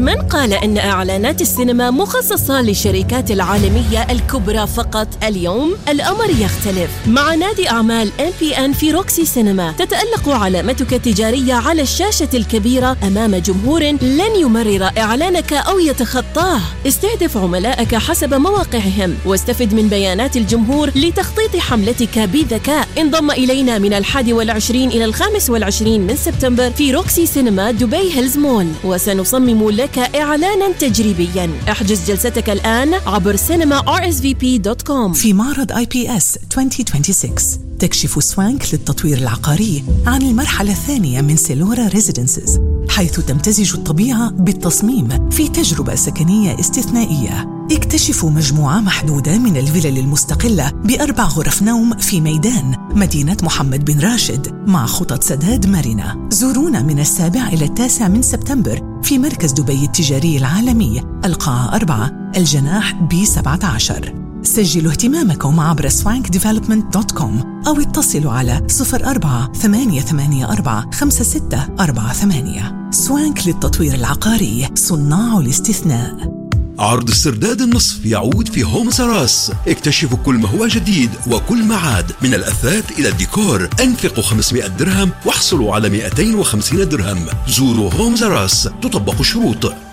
من قال أن إعلانات السينما مخصصة للشركات العالمية الكبرى فقط؟ اليوم الأمر يختلف. مع نادي أعمال MPN في روكسي سينما تتألق علامتك التجارية على الشاشة الكبيرة أمام جمهور لن يمرر إعلانك أو يتخطاه. استهدف عملائك حسب مواقعهم واستفد من بيانات الجمهور لتخطيط حملتك بذكاء. انضم إلينا من 21 إلى 25 من سبتمبر في روكسي سينما دبي هيلز مول، وسنصمم لك إعلانا تجريبيا. احجز جلستك الآن عبر cinema.rsvp.com. في معرض IPS 2026 تكشف سوانك للتطوير العقاري عن المرحلة الثانية من سيلورا ريزيدنسز، حيث تمتزج الطبيعة بالتصميم في تجربة سكنية استثنائية. اكتشفوا مجموعة محدودة من الفلل المستقلة ب4 غرف نوم في ميدان مدينة محمد بن راشد مع خطط سداد مرنة. زورونا من 7 إلى 9 من سبتمبر في مركز دبي التجاري العالمي، القاعة 4، الجناح B17. سجلوا اهتمامكم عبر swankdevelopment.com أو اتصلوا على 04-884-5648. سوانك للتطوير العقاري، صناع الاستثناء. عرض السرداد النصف يعود في هوم سراس. اكتشفوا كل ما هو جديد وكل ما عاد، من الأثاث إلى الديكور. انفقوا 500 درهم واحصلوا على 250 درهم. زوروا هوم سراس، تطبق الشروط.